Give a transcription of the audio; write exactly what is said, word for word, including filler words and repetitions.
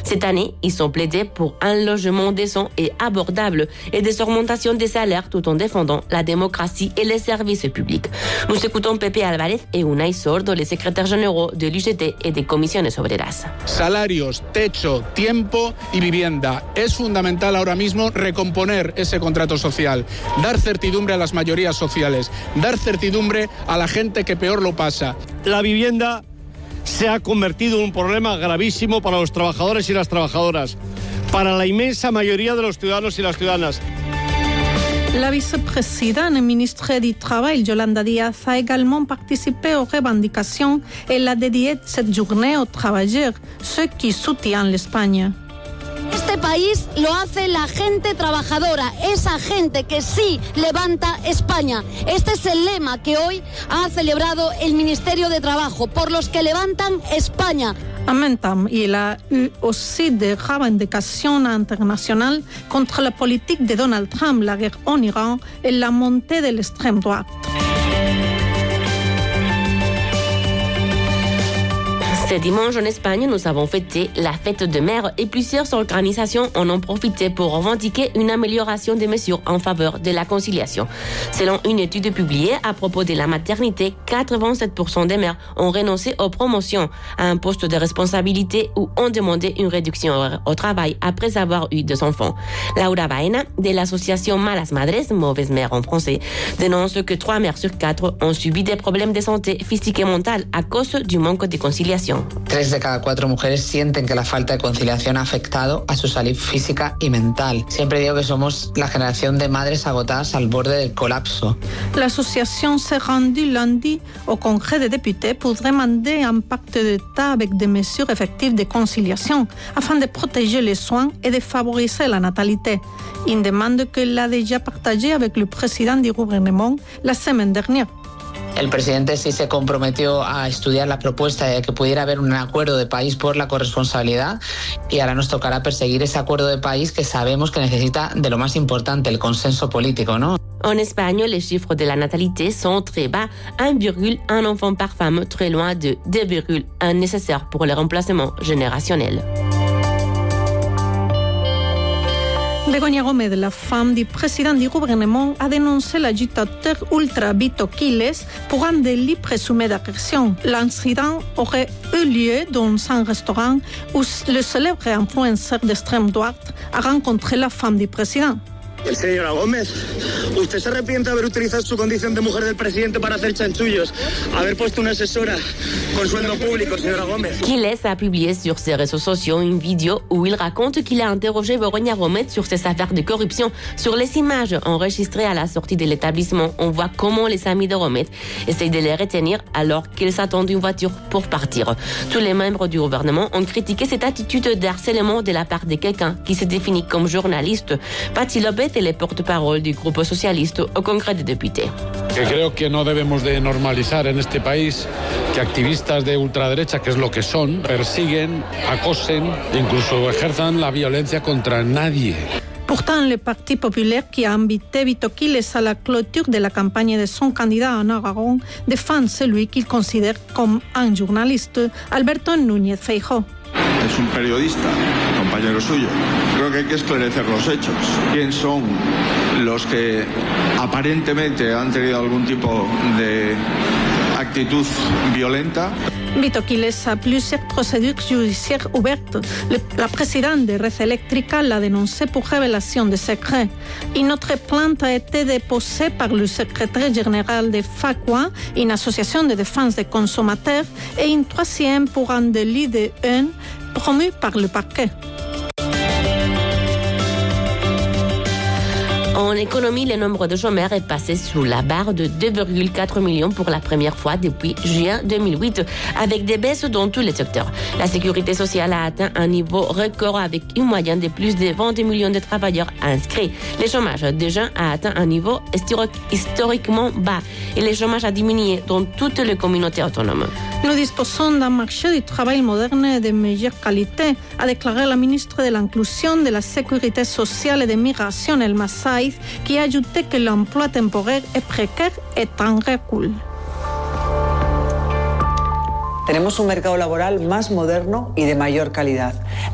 Cette année, ils ont plaidé pour un logement décent et abordable et des augmentations des salaires tout en défendant la démocratie et les services publics. Nous écoutons Pepe Álvarez et Unai Sordo, les secrétaires généraux de l'U G T et des comisiones obreras. Salarios, techo, tiempo y vivienda. Es fundamental ahora mismo recomponer ese contrato social, dar certidumbre a las mayorías sociales, dar certidumbre a la gente que peor lo pasa. La vivienda se ha convertido en un problema gravísimo para los trabajadores y las trabajadoras, para la inmensa mayoría de los ciudadanos y las ciudadanas. La vice-présidente et ministre du Travail, Yolanda Díaz, a également participé aux revendications et a dédié cette journée aux travailleurs, ceux qui soutiennent l'Espagne. Este país lo hace la gente trabajadora, esa gente que sí levanta España. Este es el lema que hoy ha celebrado el Ministerio de Trabajo, por los que levantan España. En même temps, il y a eu aussi des revendications internationales contre la politique de Donald Trump, la guerre en Iran et la montée de l'extrême droite. Ce dimanche en Espagne, nous avons fêté la fête de mer et plusieurs organisations en ont profité pour revendiquer une amélioration des mesures en faveur de la conciliation. Selon une étude publiée à propos de la maternité, quatre-vingt-sept pour cent des mères ont renoncé aux promotions à un poste de responsabilité ou ont demandé une réduction au travail après avoir eu deux enfants. Laura Baena, de l'association Malas Madres, mauvaises mères en français, dénonce que trois mères sur quatre ont subi des problèmes de santé physique et mentale à cause du manque de conciliation. Tres de cada cuatro mujeres sienten que la falta de conciliación ha afectado a su salud física y mental. Siempre digo que somos la generación de madres agotadas al borde del colapso. L'association s'est rendue lundi au Congrès des députés pour demander un pacte d'État avec des mesures effectives de conciliation afin de protéger les soins et de favoriser la natalité. Une demande qu'elle a déjà partagée avec le président du gouvernement la semaine dernière. El presidente sí se comprometió a estudiar la propuesta de que pudiera haber un acuerdo de país por la corresponsabilidad y ahora nos tocará perseguir ese acuerdo de país que sabemos que necesita de lo más importante, el consenso político, ¿no? En Espagne, les chiffres de la natalité sont très bas, un virgule un enfant par femme, très loin de deux virgule un nécessaire pour le remplacement générationnel. Begoña Gómez, la femme du président du gouvernement, a dénoncé l'agitateur ultra Vito Quiles pour un délit présumé d'agression. L'incident aurait eu lieu dans un restaurant où le célèbre influenceur d'extrême droite a rencontré la femme du président. Señora Gómez, ¿usted se arrepiente de haber utilizado su condición de mujer del presidente para hacer chanchullos? Haber puesto una asesora con sueldo público, señora Gómez. Quiles a publié sur ses réseaux sociaux une vidéo où il raconte qu'il a interrogé Begoña Gómez sur ses affaires de corruption. Sur les images enregistrées à la sortie de l'établissement, on voit comment les amis de Gómez essayent de les retenir alors qu'ils attendent une voiture pour partir. Tous les membres du gouvernement ont critiqué cette attitude de harcèlement de la part de quelqu'un qui se définit comme journaliste. Patxi López est le porte-parole du groupe socialiste au Congrès des députés. Que creo que no debemos de normalizar en este país que activistas de ultraderecha, que es lo que son, persiguen, acosen, incluso ejerzan la violencia contra nadie. Pourtant, le Parti populaire qui a invité Vito Quiles à la clôture de la campagne de son candidat en Aragon défend celui qu'il considère comme un journaliste, Alberto Núñez Feijóo. Es un periodista, compañero suyo. Creo que hay que esclarecer los hechos. ¿Quién son los que aparentemente han tenido algún tipo de actitud violenta? Vito Quiles a plusieurs procédures judiciaires ouvertes. Le, la présidente de Red Eléctrica l'a dénoncé pour révélation de secrets. Une autre plainte a été déposée par le secrétaire général de FACUA, une association de défense des consommateurs, et une troisième pour un délit de haine promu par le parquet. En économie, le nombre de chômeurs est passé sous la barre de deux virgule quatre millions pour la première fois depuis juin deux mille huit, avec des baisses dans tous les secteurs. La sécurité sociale a atteint un niveau record avec une moyenne de plus de vingt millions de travailleurs inscrits. Le chômage des jeunes a atteint un niveau historiquement bas et le chômage a diminué dans toutes les communautés autonomes. Nous disposons d'un marché du travail moderne et de meilleure qualité, a déclaré la ministre de l'Inclusion, de la Sécurité sociale et de Migration, Elma Saiz, qui a ajouté que l'emploi temporaire et précaire est en recul. Tenemos un mercado laboral más moderno y de mayor calidad.